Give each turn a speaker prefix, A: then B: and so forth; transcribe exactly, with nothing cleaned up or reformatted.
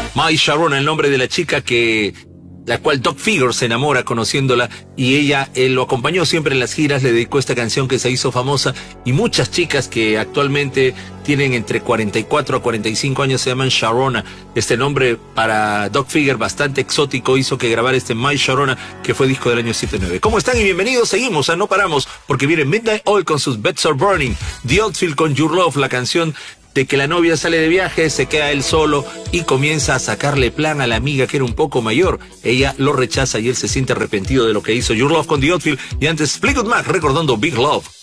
A: My Sharona, el nombre de la chica que la cual Doc Figure se enamora conociéndola, y ella él lo acompañó siempre en las giras, le dedicó esta canción que se hizo famosa, y muchas chicas que actualmente tienen entre cuarenta y cuatro a cuarenta y cinco años se llaman Sharona. Este nombre para Doc Figure bastante exótico hizo que grabar este My Sharona, que fue disco del año setenta y nueve. ¿Cómo están y bienvenidos? Seguimos, ¿eh? No paramos, porque viene Midnight Oil con sus Beds Are Burning, The Outfield con Your Love, la canción de que la novia sale de viaje, se queda él solo y comienza a sacarle plan a la amiga que era un poco mayor. Ella lo rechaza y él se siente arrepentido de lo que hizo. Your Love con The Outfield, y antes Fleetwood Mac recordando Big Love.